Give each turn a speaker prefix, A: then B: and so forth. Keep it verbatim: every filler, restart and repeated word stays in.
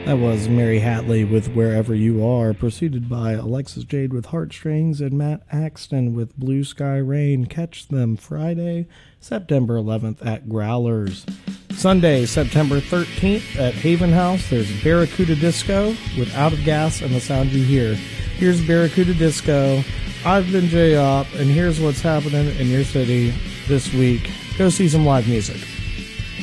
A: That was Mary Hatley with Wherever You Are, preceded by Alexis Jade with Heartstrings and Matt Axton with Blue Sky Rain. Catch them Friday, September eleventh at Growlers. Sunday, September thirteenth at Haven House, there's Barracuda Disco with Out of Gas and the Sound You Hear. Here's Barracuda Disco. I've been J-Op, and here's what's happening in your city this week. Go see some live music.